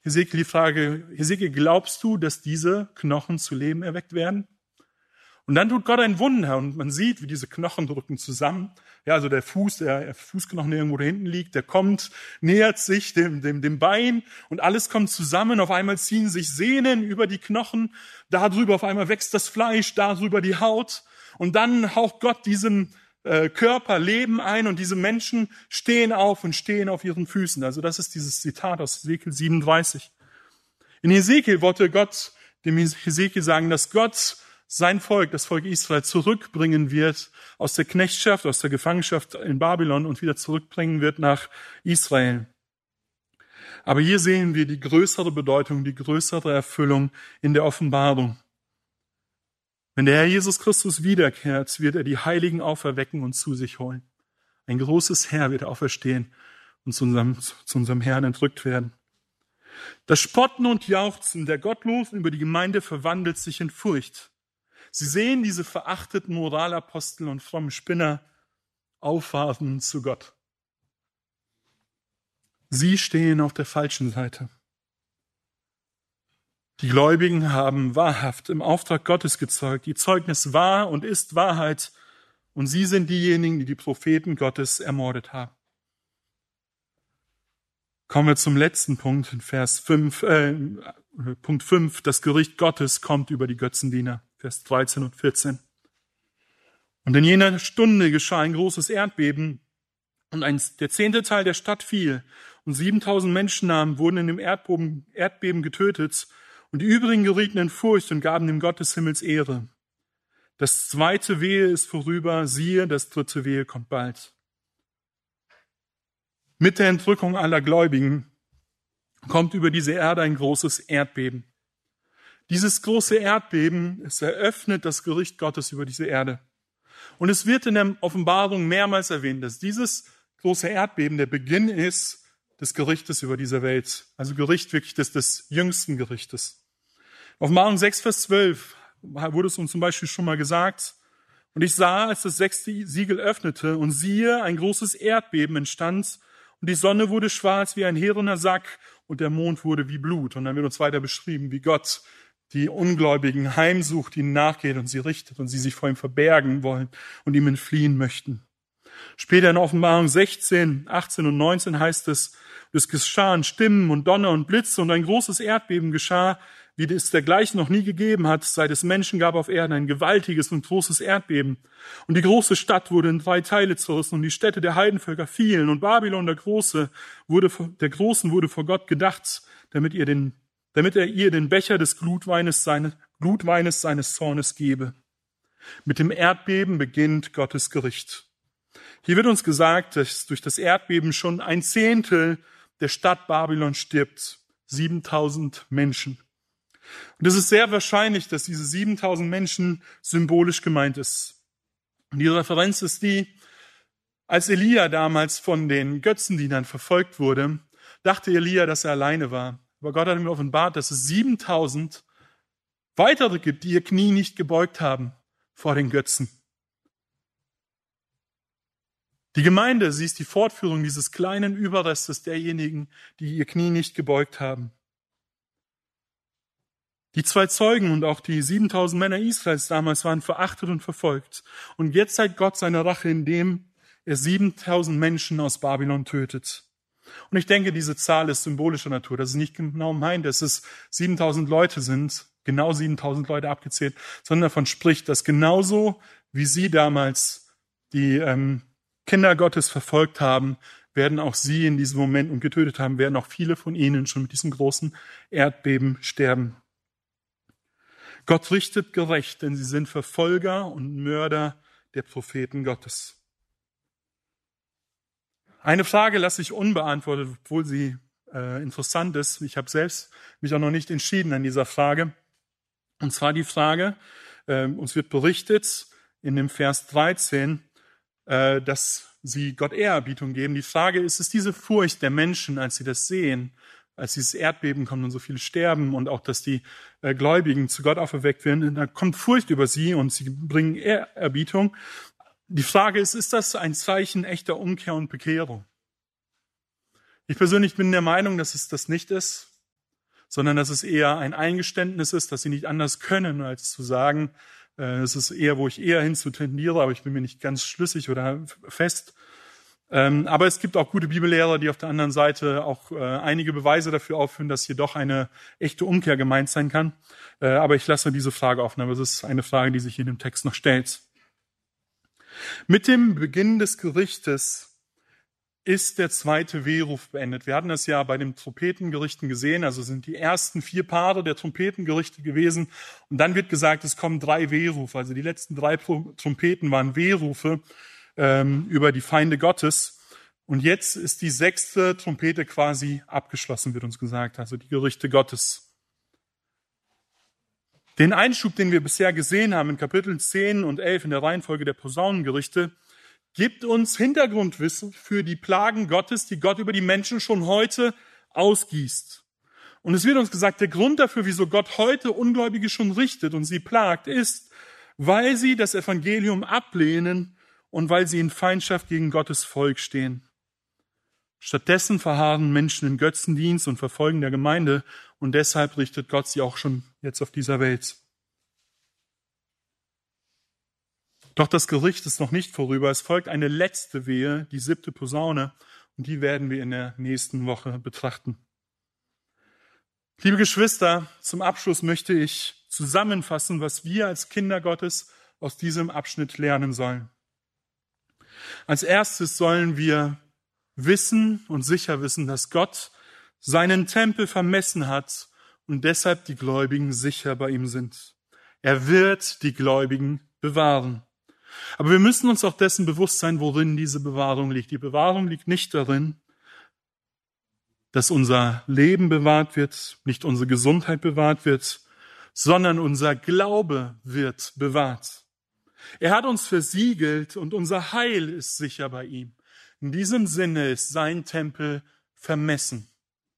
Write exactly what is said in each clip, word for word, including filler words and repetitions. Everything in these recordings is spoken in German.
Hesekiel die Frage, Hesekiel, glaubst du, dass diese Knochen zu Leben erweckt werden? Und dann tut Gott ein Wunder und man sieht, wie diese Knochen drücken zusammen. Ja, also der Fuß, der Fußknochen, der irgendwo da hinten liegt, der kommt, nähert sich dem, dem, dem Bein und alles kommt zusammen. Auf einmal ziehen sich Sehnen über die Knochen, darüber auf einmal wächst das Fleisch, darüber die Haut. Und dann haucht Gott diesem äh, Körper Leben ein und diese Menschen stehen auf und stehen auf ihren Füßen. Also das ist dieses Zitat aus Hesekiel siebenunddreißig. In Hesekiel wollte Gott dem Hesekiel sagen, dass Gott sein Volk, das Volk Israel, zurückbringen wird aus der Knechtschaft, aus der Gefangenschaft in Babylon und wieder zurückbringen wird nach Israel. Aber hier sehen wir die größere Bedeutung, die größere Erfüllung in der Offenbarung. Wenn der Herr Jesus Christus wiederkehrt, wird er die Heiligen auferwecken und zu sich holen. Ein großes Heer wird auferstehen und zu unserem, zu unserem Herrn entrückt werden. Das Spotten und Jauchzen der Gottlosen über die Gemeinde verwandelt sich in Furcht. Sie sehen diese verachteten Moralapostel und frommen Spinner aufwarten zu Gott. Sie stehen auf der falschen Seite. Die Gläubigen haben wahrhaft im Auftrag Gottes gezeugt. Ihr Zeugnis war und ist Wahrheit. Und sie sind diejenigen, die die Propheten Gottes ermordet haben. Kommen wir zum letzten Punkt, in Vers fünf, äh, Punkt fünf. Das Gericht Gottes kommt über die Götzendiener. Vers dreizehn und vierzehn. Und in jener Stunde geschah ein großes Erdbeben und ein, der zehnte Teil der Stadt fiel und siebentausend Menschennamen wurden in dem Erdbeben, Erdbeben getötet und die übrigen gerieten in Furcht und gaben dem Gott des Himmels Ehre. Das zweite Wehe ist vorüber, siehe, das dritte Wehe kommt bald. Mit der Entrückung aller Gläubigen kommt über diese Erde ein großes Erdbeben. Dieses große Erdbeben, es eröffnet das Gericht Gottes über diese Erde. Und es wird in der Offenbarung mehrmals erwähnt, dass dieses große Erdbeben der Beginn ist des Gerichtes über diese Welt. Also Gericht wirklich des, des jüngsten Gerichtes. Offenbarung sechs, Vers zwölf wurde es uns zum Beispiel schon mal gesagt. Und ich sah, als das sechste Siegel öffnete, und siehe, ein großes Erdbeben entstand, und die Sonne wurde schwarz wie ein härener Sack, und der Mond wurde wie Blut. Und dann wird uns weiter beschrieben, wie Gott die Ungläubigen heimsucht, ihnen nachgeht und sie richtet und sie sich vor ihm verbergen wollen und ihm entfliehen möchten. Später in Offenbarung sechzehn, achtzehn und neunzehn heißt es, es geschahen Stimmen und Donner und Blitze und ein großes Erdbeben geschah, wie es dergleichen noch nie gegeben hat, seit es Menschen gab auf Erden, ein gewaltiges und großes Erdbeben. Und die große Stadt wurde in drei Teile zerrissen und die Städte der Heidenvölker fielen und Babylon der Große wurde, der Großen wurde vor Gott gedacht, damit ihr den damit er ihr den Becher des Glutweines seines, Glutweines seines Zornes gebe. Mit dem Erdbeben beginnt Gottes Gericht. Hier wird uns gesagt, dass durch das Erdbeben schon ein Zehntel der Stadt Babylon stirbt. siebentausend Menschen. Und es ist sehr wahrscheinlich, dass diese siebentausend Menschen symbolisch gemeint ist. Und die Referenz ist die, als Elia damals von den Götzendienern verfolgt wurde, dachte Elia, dass er alleine war. Aber Gott hat ihm offenbart, dass es siebentausend weitere gibt, die ihr Knie nicht gebeugt haben vor den Götzen. Die Gemeinde, sie ist die Fortführung dieses kleinen Überrestes derjenigen, die ihr Knie nicht gebeugt haben. Die zwei Zeugen und auch die siebentausend Männer Israels damals waren verachtet und verfolgt. Und jetzt zeigt Gott seine Rache, indem er siebentausend Menschen aus Babylon tötet. Und ich denke, diese Zahl ist symbolischer Natur. Das ist nicht genau meint, dass es siebentausend Leute sind, genau siebentausend Leute abgezählt, sondern davon spricht, dass genauso wie sie damals die ähm, Kinder Gottes verfolgt haben, werden auch sie in diesem Moment und getötet haben, werden auch viele von ihnen schon mit diesem großen Erdbeben sterben. Gott richtet gerecht, denn sie sind Verfolger und Mörder der Propheten Gottes. Eine Frage lasse ich unbeantwortet, obwohl sie äh, interessant ist. Ich habe selbst mich auch noch nicht entschieden an dieser Frage. Und zwar die Frage, äh, uns wird berichtet in dem Vers dreizehn, äh, dass sie Gott Ehrerbietung geben. Die Frage ist, ist diese Furcht der Menschen, als sie das sehen, als dieses Erdbeben kommt und so viele sterben und auch, dass die äh, Gläubigen zu Gott auferweckt werden, da kommt Furcht über sie und sie bringen Ehrerbietung. Die Frage ist, ist das ein Zeichen echter Umkehr und Bekehrung? Ich persönlich bin der Meinung, dass es das nicht ist. sondern dass es eher ein Eingeständnis ist, dass sie nicht anders können, als zu sagen, äh, es ist eher, wo ich eher hinzu tendiere, aber ich bin mir nicht ganz schlüssig oder fest. Ähm, aber es gibt auch gute Bibellehrer, die auf der anderen Seite auch äh, einige Beweise dafür aufführen, dass hier doch eine echte Umkehr gemeint sein kann. Äh, aber ich lasse diese Frage offen, aber es ist eine Frage, die sich hier in dem Text noch stellt. Mit dem Beginn des Gerichtes ist der zweite Wehruf beendet. Wir hatten das ja bei den Trompetengerichten gesehen, also sind die ersten vier Paare der Trompetengerichte gewesen. Und dann wird gesagt, es kommen drei Wehrufe. Also die letzten drei Trompeten waren Wehrufe ähm, über die Feinde Gottes. Und jetzt ist die sechste Trompete quasi abgeschlossen, wird uns gesagt, also die Gerichte Gottes. Den Einschub, den wir bisher gesehen haben in Kapiteln zehn und elf in der Reihenfolge der Posaunengerichte, gibt uns Hintergrundwissen für die Plagen Gottes, die Gott über die Menschen schon heute ausgießt. Und es wird uns gesagt, der Grund dafür, wieso Gott heute Ungläubige schon richtet und sie plagt, ist, weil sie das Evangelium ablehnen und weil sie in Feindschaft gegen Gottes Volk stehen. Stattdessen verharren Menschen in Götzendienst und Verfolgen der Gemeinde und deshalb richtet Gott sie auch schon jetzt auf dieser Welt. Doch das Gericht ist noch nicht vorüber. Es folgt eine letzte Wehe, die siebte Posaune, und die werden wir in der nächsten Woche betrachten. Liebe Geschwister, zum Abschluss möchte ich zusammenfassen, was wir als Kinder Gottes aus diesem Abschnitt lernen sollen. Als erstes sollen wir wissen und sicher wissen, dass Gott seinen Tempel vermessen hat und deshalb die Gläubigen sicher bei ihm sind. Er wird die Gläubigen bewahren. Aber wir müssen uns auch dessen bewusst sein, worin diese Bewahrung liegt. Die Bewahrung liegt nicht darin, dass unser Leben bewahrt wird, nicht unsere Gesundheit bewahrt wird, sondern unser Glaube wird bewahrt. Er hat uns versiegelt und unser Heil ist sicher bei ihm. In diesem Sinne ist sein Tempel vermessen.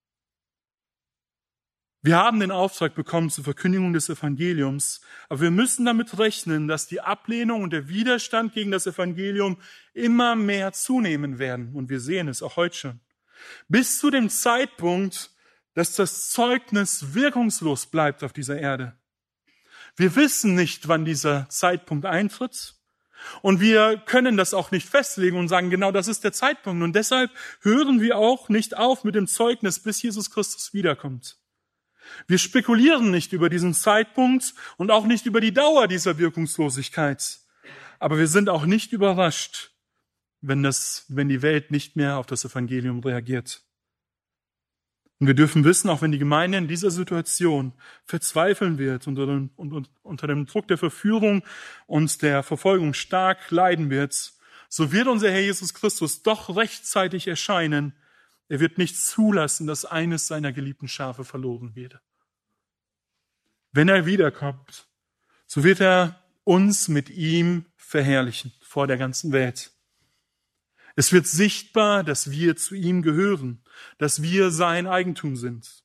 Wir haben den Auftrag bekommen zur Verkündigung des Evangeliums, aber wir müssen damit rechnen, dass die Ablehnung und der Widerstand gegen das Evangelium immer mehr zunehmen werden. Und wir sehen es auch heute schon. Bis zu dem Zeitpunkt, dass das Zeugnis wirkungslos bleibt auf dieser Erde. Wir wissen nicht, wann dieser Zeitpunkt eintritt. Und wir können das auch nicht festlegen und sagen, genau das ist der Zeitpunkt. Und deshalb hören wir auch nicht auf mit dem Zeugnis, bis Jesus Christus wiederkommt. Wir spekulieren nicht über diesen Zeitpunkt und auch nicht über die Dauer dieser Wirkungslosigkeit. Aber wir sind auch nicht überrascht, wenn das, wenn die Welt nicht mehr auf das Evangelium reagiert. Und wir dürfen wissen, auch wenn die Gemeinde in dieser Situation verzweifeln wird und unter dem, und, unter dem Druck der Verführung und der Verfolgung stark leiden wird, so wird unser Herr Jesus Christus doch rechtzeitig erscheinen. Er wird nicht zulassen, dass eines seiner geliebten Schafe verloren wird. Wenn er wiederkommt, so wird er uns mit ihm verherrlichen vor der ganzen Welt. Es wird sichtbar, dass wir zu ihm gehören, dass wir sein Eigentum sind.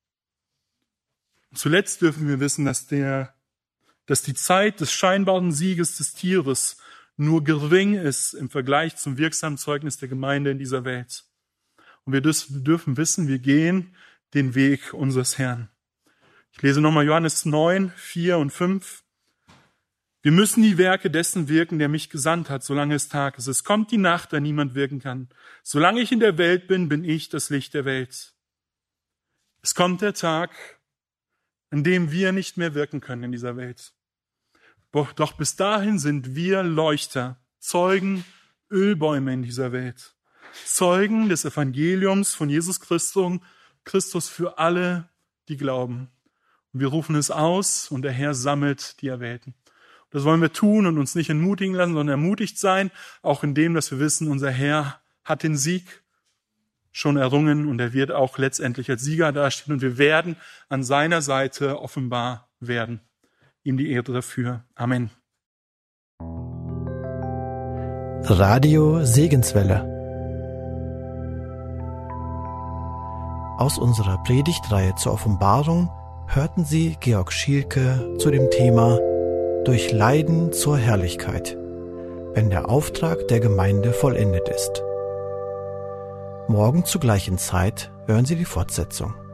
Und zuletzt dürfen wir wissen, dass, der, dass die Zeit des scheinbaren Sieges des Tieres nur gering ist im Vergleich zum wirksamen Zeugnis der Gemeinde in dieser Welt. Und wir dürfen wissen, wir gehen den Weg unseres Herrn. Ich lese nochmal Johannes neun, vier und fünf. Wir müssen die Werke dessen wirken, der mich gesandt hat, solange es Tag ist. Es kommt die Nacht, da niemand wirken kann. Solange ich in der Welt bin, bin ich das Licht der Welt. Es kommt der Tag, an dem wir nicht mehr wirken können in dieser Welt. Doch bis dahin sind wir Leuchter, Zeugen, Ölbäume in dieser Welt. Zeugen des Evangeliums von Jesus Christus, Christus für alle, die glauben. Und wir rufen es aus und der Herr sammelt die Erwählten. Das wollen wir tun und uns nicht entmutigen lassen, sondern ermutigt sein, auch in dem, dass wir wissen, unser Herr hat den Sieg schon errungen und er wird auch letztendlich als Sieger dastehen und wir werden an seiner Seite offenbar werden. Ihm die Ehre dafür. Amen. Radio Segenswelle. Aus unserer Predigtreihe zur Offenbarung hörten Sie Georg Schielke zu dem Thema Durch Leiden zur Herrlichkeit, wenn der Auftrag der Gemeinde vollendet ist. Morgen zur gleichen Zeit hören Sie die Fortsetzung.